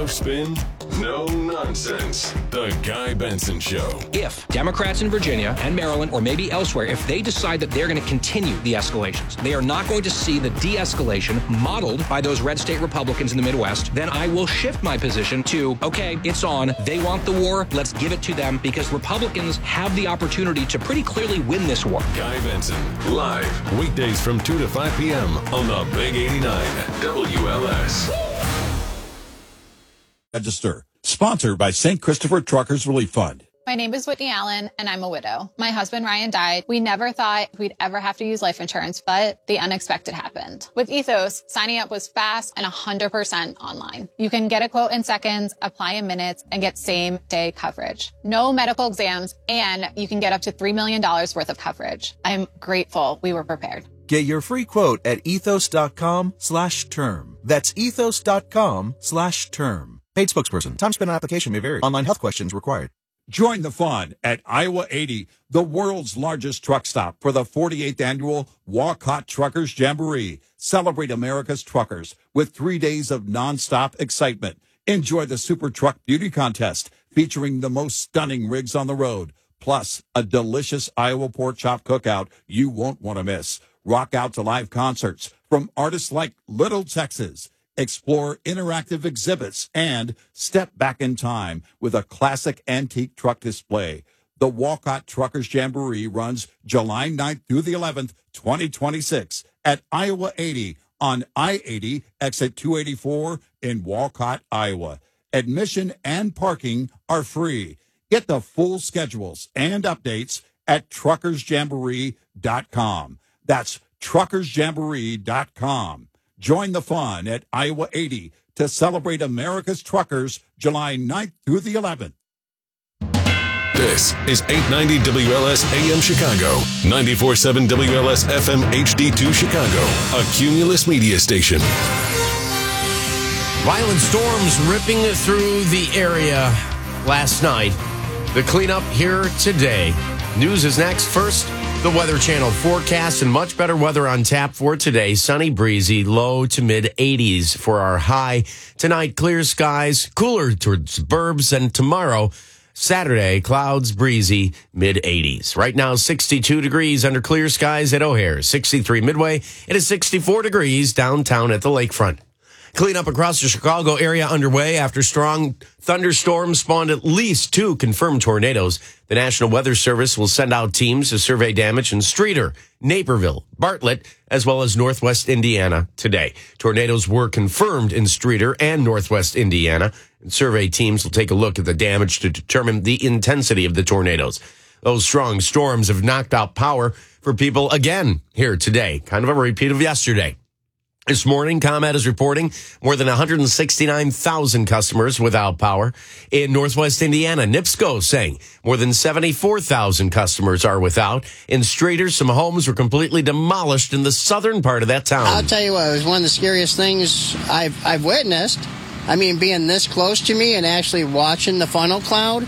No spin, no nonsense. The Guy Benson Show. If Democrats in Virginia and Maryland, or maybe elsewhere, if they decide that they're going to continue the escalations, they are not going to see the de-escalation modeled by those red state Republicans in the Midwest, then I will shift my position to, okay, it's on. They want the war. Let's give it to them, because Republicans have the opportunity to pretty clearly win this war. Guy Benson, live, weekdays from 2 to 5 p.m. on the Big 89 WLS. Register. Sponsored by St. Christopher Truckers Relief Fund. My name is Whitney Allen, and I'm a widow. My husband, Ryan, died. We never thought we'd ever have to use life insurance, but the unexpected happened. With Ethos, signing up was fast and 100% online. You can get a quote in seconds, apply in minutes, and get same-day coverage. No medical exams, and you can get up to $3 million worth of coverage. I'm grateful we were prepared. Get your free quote at ethos.com/term. That's ethos.com/term. Paid spokesperson. Time spent on application may vary. Online health questions required. Join the fun at Iowa 80, the world's largest truck stop, for the 48th annual Walcott Truckers Jamboree. Celebrate America's truckers with 3 days of nonstop excitement. Enjoy the Super Truck Beauty Contest featuring the most stunning rigs on the road, plus a delicious Iowa pork chop cookout you won't want to miss. Rock out to live concerts from artists like Little Texas. Explore interactive exhibits and step back in time with a classic antique truck display. The Walcott Truckers Jamboree runs July 9th through the 11th, 2026 at Iowa 80 on I-80 exit 284 in Walcott, Iowa. Admission and parking are free. Get the full schedules and updates at truckersjamboree.com. That's truckersjamboree.com. Join the fun at Iowa 80 to celebrate America's truckers July 9th through the 11th. This is 890 WLS AM Chicago, 94.7 WLS FM HD2 Chicago, a Cumulus media station. Violent storms ripping through the area last night. The cleanup here today. News is next. First, the Weather Channel forecast and much better weather on tap for today. Sunny, breezy, low to mid 80s for our high. Tonight, clear skies, cooler towards burbs, and tomorrow, Saturday, clouds, breezy, mid 80s. Right now, 62 degrees under clear skies at O'Hare, 63 Midway. It is 64 degrees downtown at the lakefront. Cleanup across the Chicago area underway after strong thunderstorms spawned at least 2 confirmed tornadoes. The National Weather Service will send out teams to survey damage in Streator, Naperville, Bartlett, as well as Northwest Indiana today. Tornadoes were confirmed in Streator and Northwest Indiana. And survey teams will take a look at the damage to determine the intensity of the tornadoes. Those strong storms have knocked out power for people again here today. Kind of a repeat of yesterday. This morning, ComEd is reporting more than 169,000 customers without power. In Northwest Indiana, NIPSCO saying more than 74,000 customers are without. In Streator, some homes were completely demolished in the southern part of that town. I'll tell you what, it was one of the scariest things I've witnessed. I mean, being this close to me and actually watching the funnel cloud,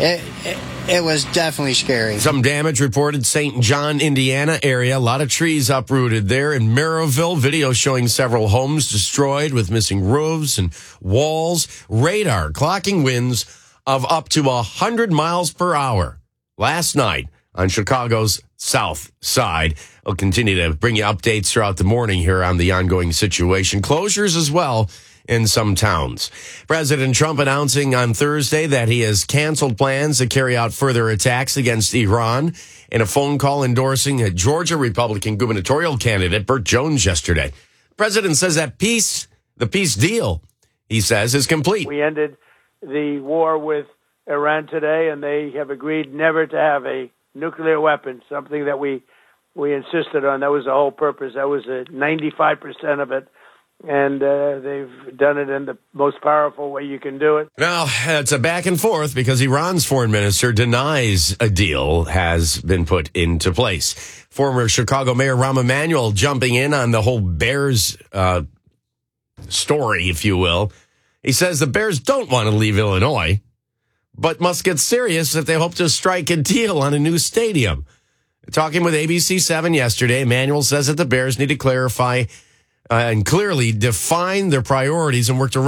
it was definitely scary. Some damage reported St. John, Indiana area. A lot of trees uprooted there. In Merrillville, video showing several homes destroyed with missing roofs and walls. Radar clocking winds of up to 100 miles per hour last night on Chicago's south side. I'll continue to bring you updates throughout the morning here on the ongoing situation. Closures as well in some towns. President Trump announcing on Thursday that he has canceled plans to carry out further attacks against Iran in a phone call endorsing a Georgia Republican gubernatorial candidate, Burt Jones, yesterday. The president says that the peace deal, he says, is complete. We ended the war with Iran today, and they have agreed never to have a nuclear weapon, something that we insisted on. That was the whole purpose. That was 95% of it. And they've done it in the most powerful way you can do it. Now, it's a back and forth because Iran's foreign minister denies a deal has been put into place. Former Chicago Mayor Rahm Emanuel jumping in on the whole Bears story, if you will. He says the Bears don't want to leave Illinois, but must get serious if they hope to strike a deal on a new stadium. Talking with ABC7 yesterday, Emanuel says that the Bears need to clarify and clearly define their priorities and work to